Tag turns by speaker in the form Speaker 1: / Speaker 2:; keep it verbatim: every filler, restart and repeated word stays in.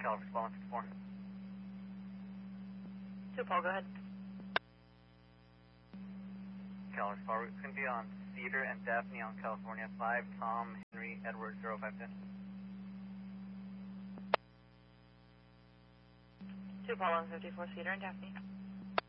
Speaker 1: California Spawn fifty-four.
Speaker 2: two Paul, go ahead.
Speaker 1: California Spawn, it's going to be on Cedar and Daphne on California five, Tom, Henry, Edward, zero five two.
Speaker 2: two Paul on fifty-four, Cedar and Daphne.